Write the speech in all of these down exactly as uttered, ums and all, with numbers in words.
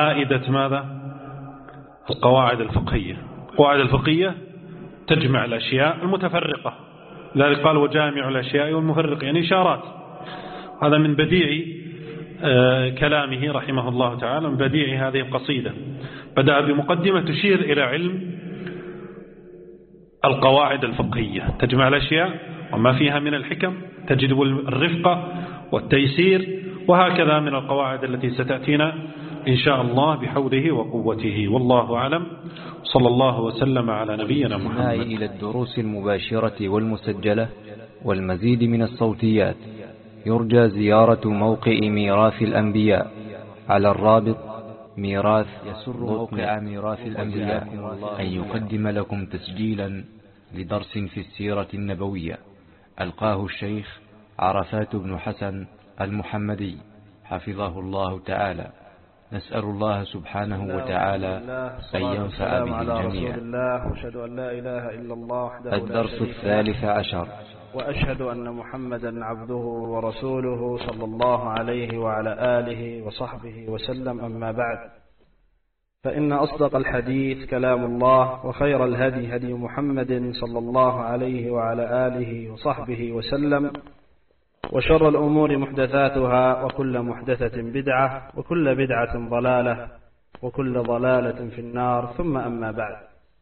فائدة ماذا؟ القواعد الفقهية. القواعد الفقهية تجمع الأشياء المتفرقة، لذلك قال وجامع الأشياء والمفرق، يعني إشارات. هذا من بديع كلامه رحمه الله تعالى، من بديع هذه القصيدة. بدأ بمقدمة تشير إلى علم القواعد الفقهية، تجمع الأشياء وما فيها من الحكم، تجد الرفقة والتيسير، وهكذا من القواعد التي ستأتينا إن شاء الله بحوله وقوته. والله أعلم. صلى الله وسلم على نبينا محمد. إلى الدروس المباشرة والمسجلة والمزيد من الصوتيات يرجى زيارة موقع ميراث الأنبياء على الرابط ميراث. يسر موقع ميراث الأنبياء أن يقدم لكم تسجيلا لدرس في السيرة النبوية ألقاه الشيخ عرفات بن حسن المحمدي حفظه الله تعالى. نسأل الله سبحانه وتعالى أن ينفع به الجميع. الدرس الثالث عشر. وأشهد أن محمدا عبده ورسوله صلى الله عليه وعلى آله وصحبه وسلم. أما بعد، فإن أصدق الحديث كلام الله، وخير الهدي هدي محمد صلى الله عليه وعلى آله وصحبه وسلم، وشر الأمور محدثاتها، وكل محدثة بدعة، وكل بدعة ضلالة، وكل ضلالة في النار. ثم أما بعد،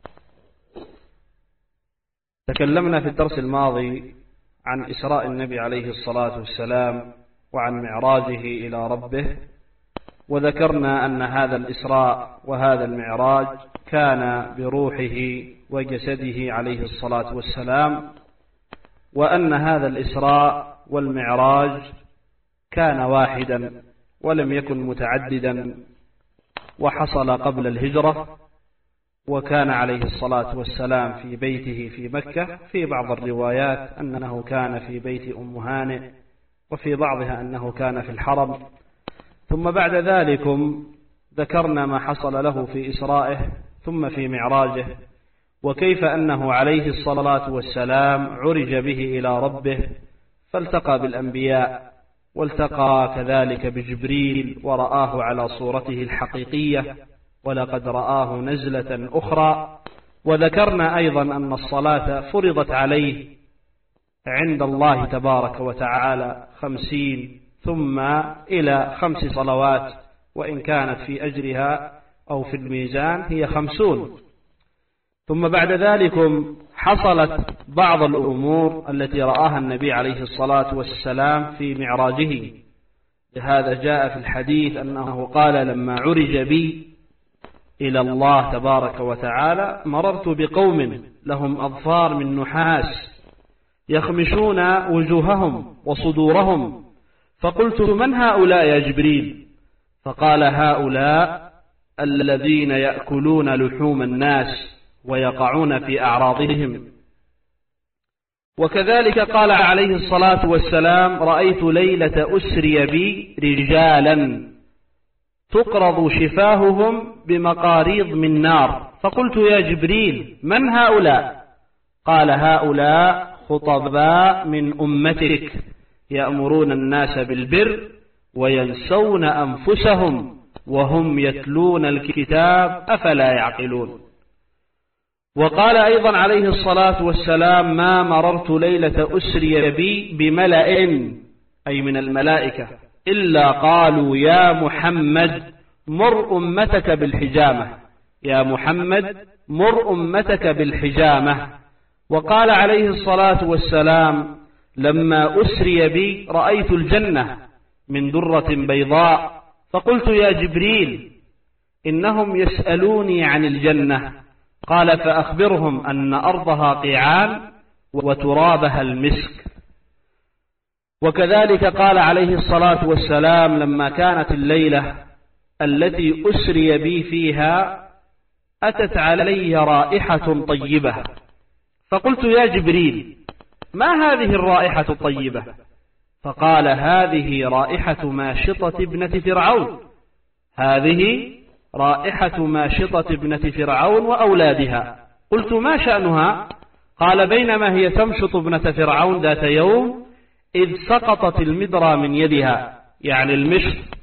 تكلمنا في الدرس الماضي عن إسراء النبي عليه الصلاة والسلام وعن معراجه إلى ربه، وذكرنا أن هذا الإسراء وهذا المعراج كان بروحه وجسده عليه الصلاة والسلام، وأن هذا الإسراء والمعراج كان واحدا ولم يكن متعددا، وحصل قبل الهجرة، وكان عليه الصلاة والسلام في بيته في مكة. في بعض الروايات أنه كان في بيت أم هانئ، وفي بعضها أنه كان في الحرم. ثم بعد ذلك ذكرنا ما حصل له في إسرائه ثم في معراجه، وكيف أنه عليه الصلاة والسلام عرج به إلى ربه، فالتقى بالأنبياء، والتقى كذلك بجبريل ورآه على صورته الحقيقية، ولقد رآه نزلة أخرى. وذكرنا أيضا أن الصلاة فرضت عليه عند الله تبارك وتعالى خمسين، ثم إلى خمس صلوات، وإن كانت في أجرها أو في الميزان هي خمسون. ثم بعد ذلك حصلت بعض الأمور التي رآها النبي عليه الصلاة والسلام في معراجه. لهذا جاء في الحديث أنه قال: لما عرج بي إلى الله تبارك وتعالى مررت بقوم لهم أظفار من نحاس يخمشون وجوههم وصدورهم، فقلت: من هؤلاء يا جبريل؟ فقال: هؤلاء الذين يأكلون لحوم الناس ويقعون في أعراضهم. وكذلك قال عليه الصلاة والسلام: رأيت ليلة أسري بي رجالا تقرض شفاههم بمقاريض من نار، فقلت: يا جبريل من هؤلاء؟ قال: هؤلاء خطباء من أمتك يأمرون الناس بالبر وينسون أنفسهم وهم يتلون الكتاب أفلا يعقلون. وقال أيضا عليه الصلاة والسلام: ما مررت ليلة أسري بي بملأ أي من الملائكة إلا قالوا: يا محمد مر أمتك بالحجامة، يا محمد مر أمتك بالحجامة. وقال عليه الصلاة والسلام: لما أسري بي رأيت الجنة من درة بيضاء، فقلت: يا جبريل إنهم يسألوني عن الجنة. قال: فأخبرهم أن أرضها قيعان وترابها المسك. وكذلك قال عليه الصلاة والسلام: لما كانت الليلة التي أسري بي فيها أتت علي رائحة طيبة، فقلت: يا جبريل ما هذه الرائحة الطيبة؟ فقال: هذه رائحة ماشطة ابنة فرعون، هذه رائحة ماشطة ابنة فرعون وأولادها. قلت: ما شأنها؟ قال: بينما هي تمشط ابنة فرعون ذات يوم إذ سقطت المدرى من يدها، يعني المشط